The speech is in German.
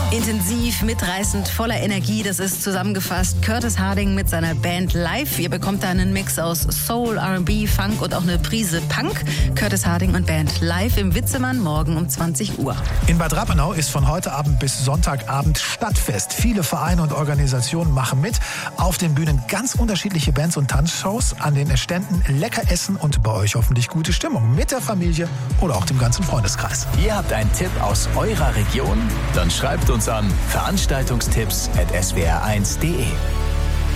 Intensiv, mitreißend, voller Energie, das ist zusammengefasst Curtis Harding mit seiner Band Live. Ihr bekommt da einen Mix aus Soul, R&B, Funk und auch eine Prise Punk. Curtis Harding und Band Live im Witzemann morgen um 20 Uhr. In Bad Rappenau ist von heute Abend bis Sonntagabend Stadtfest. Viele Vereine und Organisationen machen mit. Auf den Bühnen ganz unterschiedliche Bands und Tanzshows. An den Ständen lecker essen und bei euch hoffentlich gute Stimmung. Mit der Familie oder auch dem ganzen Freundeskreis. Ihr habt einen Tipp aus eurer Region? Dann schreibt uns an veranstaltungstipps@swr1.de.